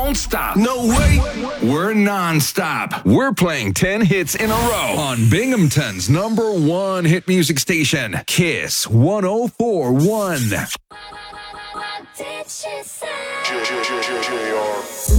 won't stop. No way. We're non-stop. We're playing 10 hits in a row on Binghamton's #1 hit music station, Kiss 104.1. What did she say?